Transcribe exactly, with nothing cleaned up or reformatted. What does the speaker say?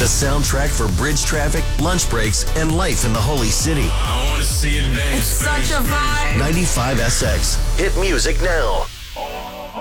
The soundtrack for bridge traffic, lunch breaks, and life in the Holy City. I want to see it dance. It's such a vibe. ninety-five S X. Hit music now.